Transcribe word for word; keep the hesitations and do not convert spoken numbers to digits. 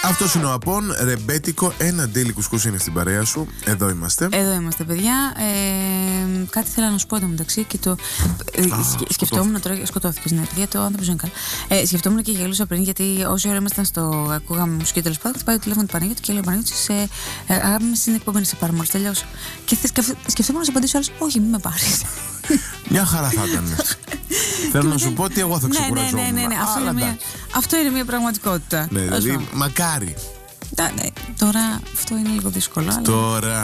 Αυτός είναι ο Απών, ρεμπέτικο, ένα ντέλι κουσκούς είναι στην παρέα σου. Εδώ είμαστε. Εδώ είμαστε, παιδιά. Ε, κάτι θέλω να σου πω μεταξύ και το. Ε, Α, σκε, σκεφτόμουν τώρα. Σκοτώθηκε, ναι, παιδιά, το άνθρωπο είναι καλά. Ε, σκεφτόμουν και γελούσα πριν, γιατί όση ώρα ήμασταν στο. Ακούγαμε μουσική, τέλο πάντων, χτυπάει το τηλέφωνο του Παναγιώτη και λέει: Παναγιώτη, σε ε, αγάπη με στην εκπομπή, σε πάρω μόλις τελειώσω. Και σκεφτόμουν να σου απαντήσω άλλο: όχι, μην με πάρει. Μια χαρά θα ήταν. Θέλω να σου πω ότι εγώ θα ξεκουραζόμουν. Ναι, ναι, ναι, ναι. Αυτό, είναι μια, αυτό είναι μια πραγματικότητα. Ναι, δηλαδή, μακάρι. Ναι, τώρα αυτό είναι λίγο δύσκολο. Τώρα.